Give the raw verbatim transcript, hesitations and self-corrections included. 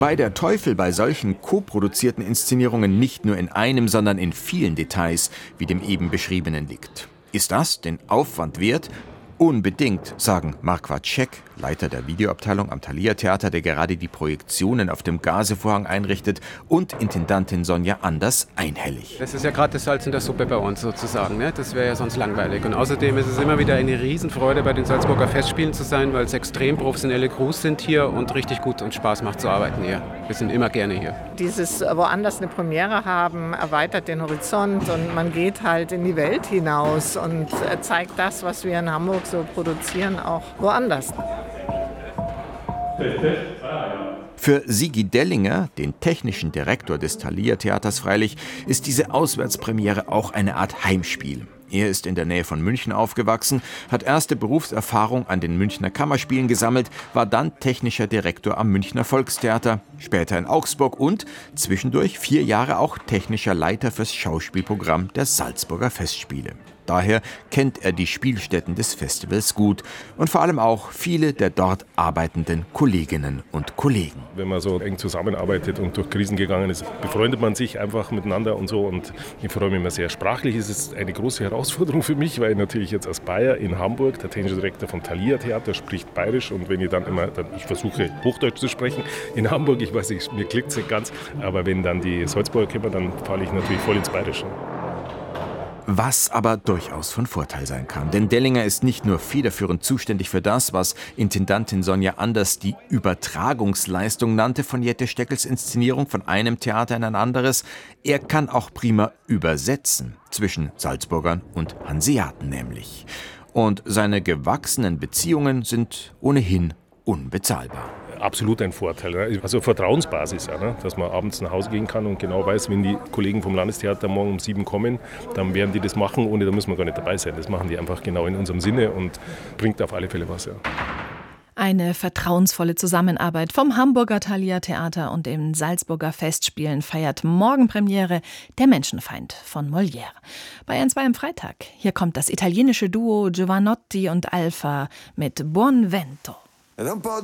Wobei der Teufel bei solchen co-produzierten Inszenierungen nicht nur in einem, sondern in vielen Details, wie dem eben beschriebenen, liegt. Ist das den Aufwand wert? Unbedingt, sagen Marquardt Scheck, Leiter der Videoabteilung am Thalia Theater, der gerade die Projektionen auf dem Gazevorhang einrichtet, und Intendantin Sonja Anders einhellig. Das ist ja gerade das Salz in der Suppe bei uns sozusagen, ne? Das wäre ja sonst langweilig. Und außerdem ist es immer wieder eine Riesenfreude, bei den Salzburger Festspielen zu sein, weil es extrem professionelle Crews sind hier und richtig gut und Spaß macht zu arbeiten hier. Wir sind immer gerne hier. Dieses woanders eine Premiere haben, erweitert den Horizont und man geht halt in die Welt hinaus und zeigt das, was wir in Hamburg so produzieren, auch woanders. Für Sigi Dellinger, den technischen Direktor des Thalia Theaters freilich, ist diese Auswärtspremiere auch eine Art Heimspiel. Er ist in der Nähe von München aufgewachsen, hat erste Berufserfahrung an den Münchner Kammerspielen gesammelt, war dann technischer Direktor am Münchner Volkstheater, später in Augsburg und zwischendurch vier Jahre auch technischer Leiter fürs Schauspielprogramm der Salzburger Festspiele. Daher kennt er die Spielstätten des Festivals gut und vor allem auch viele der dort arbeitenden Kolleginnen und Kollegen. Wenn man so eng zusammenarbeitet und durch Krisen gegangen ist, befreundet man sich einfach miteinander und so. Und ich freue mich immer sehr. Sprachlich ist es eine große Herausforderung für mich, weil ich natürlich jetzt als Bayer in Hamburg, der technische Direktor vom Thalia Theater, spricht Bayerisch. Und wenn ich dann immer, dann, ich versuche Hochdeutsch zu sprechen in Hamburg, ich weiß nicht, mir klickt es nicht ganz, aber wenn dann die Salzburger kommen, dann falle ich natürlich voll ins Bayerische. Was aber durchaus von Vorteil sein kann. Denn Dellinger ist nicht nur federführend zuständig für das, was Intendantin Sonja Anders die Übertragungsleistung nannte von Jette Steckels Inszenierung von einem Theater in ein anderes. Er kann auch prima übersetzen, zwischen Salzburgern und Hanseaten nämlich. Und seine gewachsenen Beziehungen sind ohnehin unbezahlbar. Absolut ein Vorteil. Also Vertrauensbasis, ja, ne? Dass man abends nach Hause gehen kann und genau weiß, wenn die Kollegen vom Landestheater morgen um sieben kommen, dann werden die das machen, ohne da muss man gar nicht dabei sein. Das machen die einfach genau in unserem Sinne und bringt auf alle Fälle was. Ja. Eine vertrauensvolle Zusammenarbeit vom Hamburger Thalia Theater und den Salzburger Festspielen feiert morgen Premiere Der Menschenfeind von Molière. Bei N zwei am Freitag. Hier kommt das italienische Duo Giovanotti und Alfa mit Buon Vento.